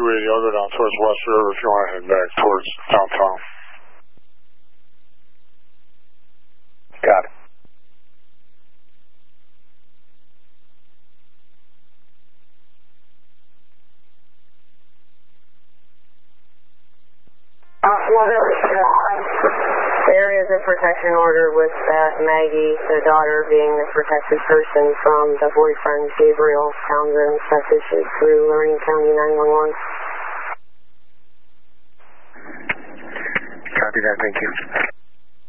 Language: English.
280. I'll go down towards West River if you want to head back towards downtown. Got it. There is a protection order with Maggie, the daughter, being the protected person from the boyfriend, Gabriel Townsend, that's issued through Lorraine County 911. Copy that, thank you.